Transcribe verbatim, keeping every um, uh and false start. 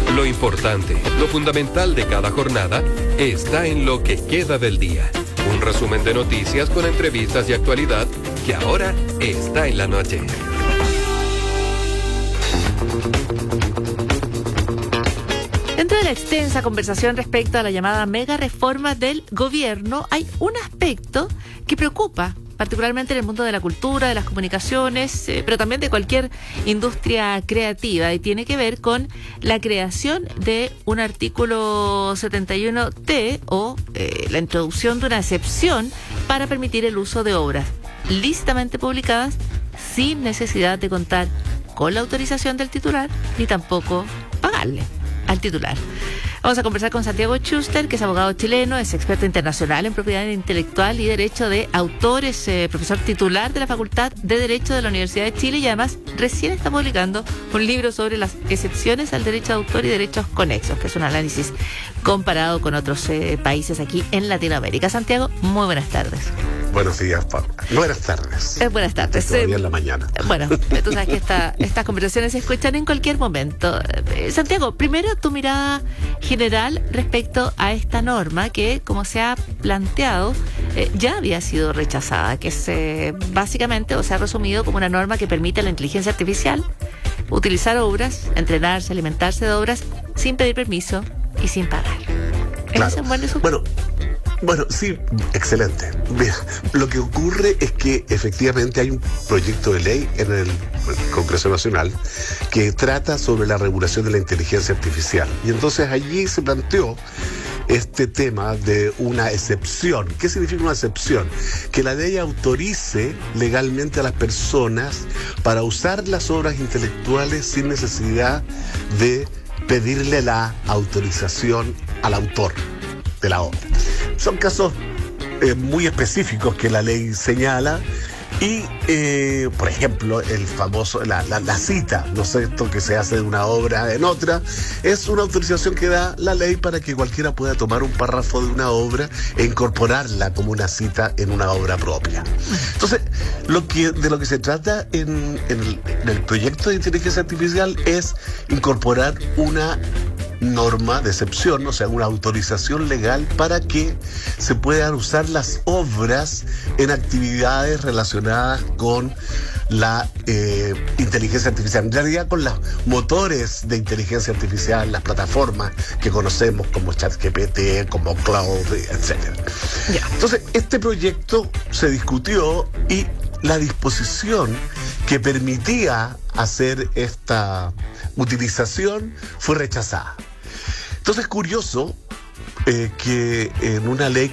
Lo importante, lo fundamental de cada jornada está en lo que queda del día. Un resumen de noticias con entrevistas y actualidad que ahora está en la noche. Dentro de la extensa conversación respecto a la llamada mega reforma del gobierno, hay un aspecto que preocupa, particularmente en el mundo de la cultura, de las comunicaciones, eh, pero también de cualquier industria creativa, y tiene que ver con la creación de un artículo setenta y uno T o eh, la introducción de una excepción para permitir el uso de obras lícitamente publicadas sin necesidad de contar con la autorización del titular ni tampoco pagarle al titular. Vamos a conversar con Santiago Schuster, que es abogado chileno, es experto internacional en propiedad intelectual y derecho de autores, eh, profesor titular de la Facultad de Derecho de la Universidad de Chile, y además recién está publicando un libro sobre las excepciones al derecho de autor y derechos conexos, que es un análisis comparado con otros eh, países aquí en Latinoamérica. Santiago, muy buenas tardes. Buenos días, Pablo. Buenas tardes. Eh, buenas tardes. Todavía en la mañana. Bueno, tú sabes que esta, estas conversaciones se escuchan en cualquier momento. Eh, Santiago, primero tu mirada general respecto a esta norma que, como se ha planteado, eh, ya había sido rechazada, que es eh, básicamente, o se ha resumido como una norma que permite a la inteligencia artificial utilizar obras, entrenarse, alimentarse de obras sin pedir permiso y sin pagar. Claro. ¿Es un buen resumen? Bueno, Bueno, sí, excelente. Mira, lo que ocurre es que efectivamente hay un proyecto de ley en el Congreso Nacional que trata sobre la regulación de la inteligencia artificial. Y entonces allí se planteó este tema de una excepción. ¿Qué significa una excepción? Que la ley autorice legalmente a las personas para usar las obras intelectuales sin necesidad de pedirle la autorización al autor de la obra. Son casos eh, muy específicos que la ley señala y, eh, por ejemplo, el famoso, la, la, la cita, ¿no es cierto?, que se hace de una obra en otra, es una autorización que da la ley para que cualquiera pueda tomar un párrafo de una obra e incorporarla como una cita en una obra propia. Entonces, lo que, de lo que se trata en, en, el, en el proyecto de inteligencia artificial es incorporar una norma de excepción, o sea, una autorización legal para que se puedan usar las obras en actividades relacionadas con la eh, inteligencia artificial, en realidad con los motores de inteligencia artificial, las plataformas que conocemos como ChatGPT, como Cloud, etcétera. Yeah. Entonces, este proyecto se discutió y la disposición que permitía hacer esta utilización fue rechazada. Entonces es curioso eh, que en una ley